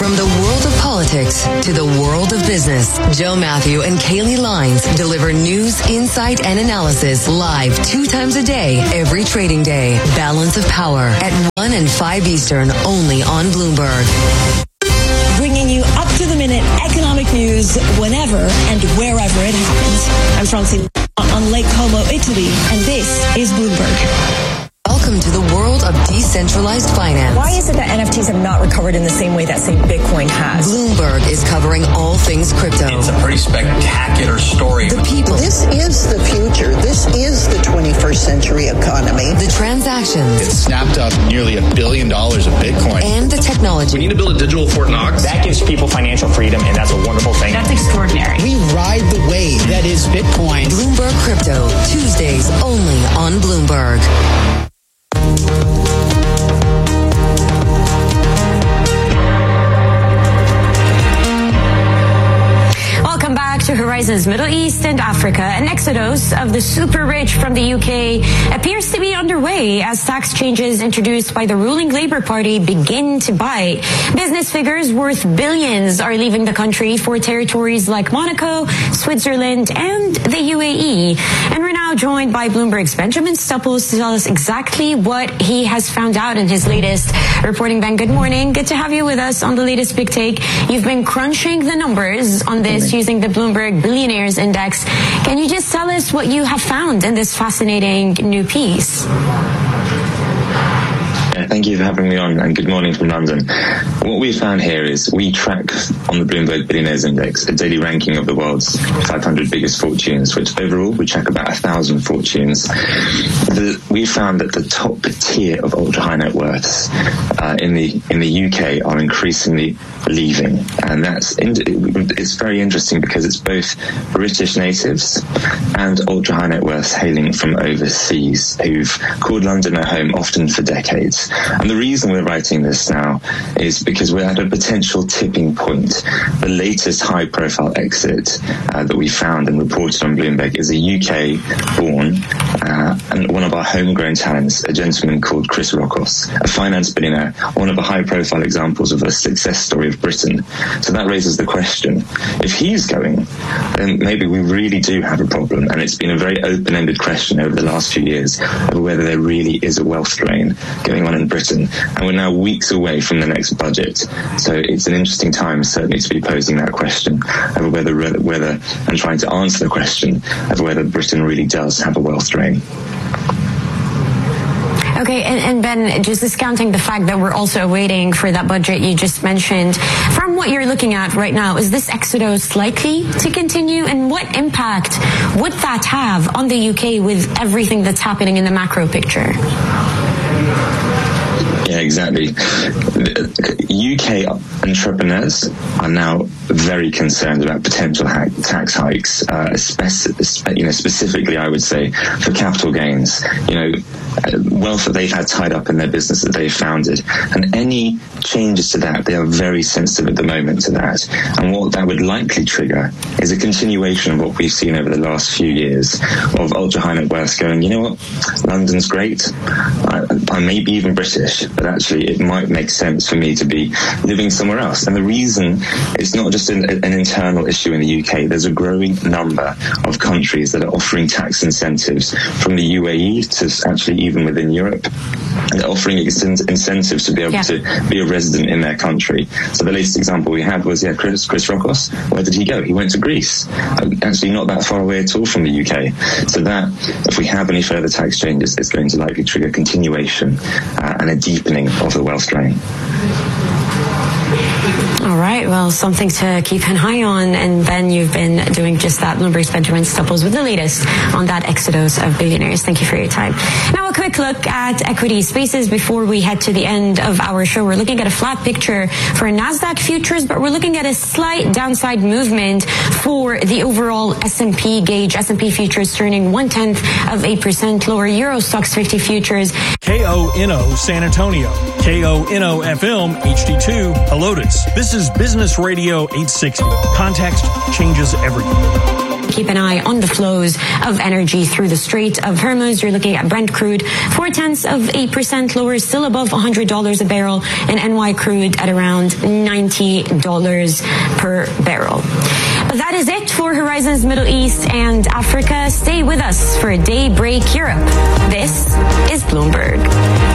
From the world of politics to the world of business, Joe Matthew and Kaylee Lines deliver news, insight, and analysis live 2 times a day, every trading day. Balance of Power at 1 and 5 Eastern, only on Bloomberg. Bringing you up-to-the-minute economic news whenever and wherever it happens. I'm Francine on Lake Como, Italy, and this is Bloomberg. Welcome to the world of decentralized finance. Why is it that NFTs have not recovered in the same way that, say, Bitcoin has? Bloomberg is covering all things crypto. It's a pretty spectacular story. The people. This is the future. This is the 21st century economy. The transactions. It snapped up nearly $1 billion of Bitcoin. And the technology. We need to build a digital Fort Knox. That gives people financial freedom, and that's a wonderful thing. That's extraordinary. We ride the wave that is Bitcoin. Bloomberg Crypto, Tuesdays only on Bloomberg. Welcome back to Horizons Middle East and Africa. An exodus of the super rich from the UK appears to be underway as tax changes introduced by the ruling Labour Party begin to bite. Business figures worth billions are leaving the country for territories like Monaco, Switzerland, and the UAE. And we're now joined by Bloomberg's Benjamin Stupples to tell us exactly what he has found out in his latest reporting. Ben, good morning. Good to have you with us on the latest Big Take. You've been crunching the numbers on this using the Bloomberg Billionaires Index. Can you just tell us what you have found in this fascinating new piece? Thank you for having me on, and good morning from London. What we found here is we track on the Bloomberg Billionaires Index a daily ranking of the world's 500 biggest fortunes, which overall we track about 1,000 fortunes. We found that the top tier of ultra-high net worths in the UK are increasingly leaving, and it's very interesting because it's both British natives and ultra-high net worths hailing from overseas who've called London their home often for decades. And the reason we're writing this now is because we're at a potential tipping point. The latest high-profile exit that we found and reported on Bloomberg is a UK-born and one of our homegrown talents, a gentleman called Chris Rockos, a finance billionaire, one of the high-profile examples of a success story of Britain. So that raises the question, if he's going, then maybe we really do have a problem. And it's been a very open-ended question over the last few years of whether there really is a wealth drain going on in Britain, and we're now weeks away from the next budget. So it's an interesting time, certainly, to be posing that question over whether and trying to answer the question of whether Britain really does have a wealth drain. Okay, and Ben, just discounting the fact that we're also waiting for that budget you just mentioned, from what you're looking at right now, is this exodus likely to continue? And what impact would that have on the UK with everything that's happening in the macro picture? Yeah, exactly. UK entrepreneurs are now very concerned about potential tax hikes, specifically, I would say, for capital gains. Wealth that they've had tied up in their business that they've founded, and any changes to that, they are very sensitive at the moment to that. And what that would likely trigger is a continuation of what we've seen over the last few years of ultra high net worths going, you know what, London's great. I may be even British, but actually it might make sense for me to be living somewhere else. And the reason, it's not just an internal issue in the UK. There's a growing number of countries that are offering tax incentives, from the UAE to actually even within Europe. They're offering incentives to be able to be a resident in their country. So the latest example we had was Chris Rockos. Where did he go? He went to Greece. Actually not that far away at all from the UK. So that, if we have any further tax changes, it's going to likely trigger continuation and a deepening of the wealth drain. All right, well, something to keep an eye on. And Ben, you've been doing just that. Bloomberg's Benjamin Stupples with the latest on that exodus of billionaires. Thank you for your time. Now, a quick look at equity spaces before we head to the end of our show. We're looking at a flat picture for NASDAQ futures, but we're looking at a slight downside movement for the overall S&P gauge. S&P futures turning 0.1% lower. Euro Stoxx 50 futures. KONO San Antonio. KONO FM HD2 Helotes. This is Business Radio 860. Context changes everything. keep an eye on the flows of energy through the Strait of Hormuz. You're looking at Brent crude 0.4% lower, still above $100 a barrel, and NY crude at around $90 per barrel. But that is it for Horizons Middle East and Africa. Stay with us for Daybreak Europe. This is Bloomberg.